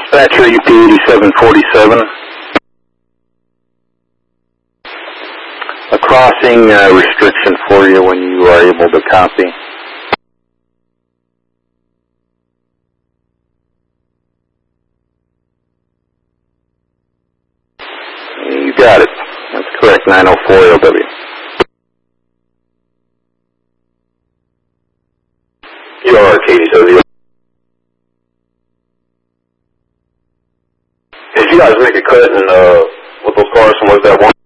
Dispatcher UP8747. A crossing restriction for you when you are able to copy. You got it. That's correct, 904 LW. You are KD70. Did you guys make a cut and with those cars from what that one?